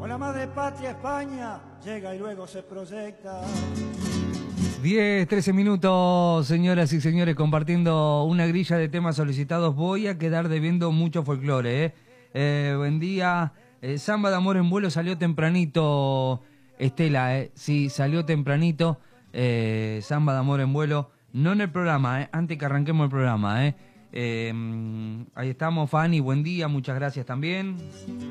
con la madre patria España, llega y luego se proyecta. 10, 13 minutos, señoras y señores, compartiendo una grilla de temas solicitados. Voy a quedar debiendo mucho folclore, buen día. Samba de Amor en Vuelo salió tempranito, Estela, sí, salió tempranito. Samba de Amor en Vuelo, no en el programa, antes que arranquemos el programa. Ahí estamos, Fanny, buen día, muchas gracias también.